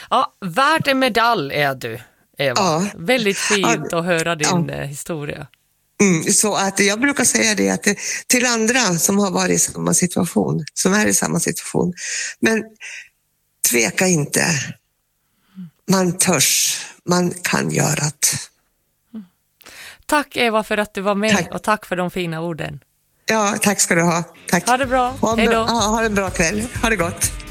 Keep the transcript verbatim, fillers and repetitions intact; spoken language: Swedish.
Ja, värd en medalj är du, Eva. Ja. Väldigt fint ja. att höra din ja. historia. Mm, så att jag brukar säga det att det, till andra som har varit i samma situation, som är i samma situation. Men tveka inte. Man törs, man kan göra det. Mm. Tack Eva för att du var med tack. Och tack för de fina orden. Ja, tack ska du ha. Tack. Ha det bra. Ha, Hej då. Ha, ha en bra kväll. Ha det gott.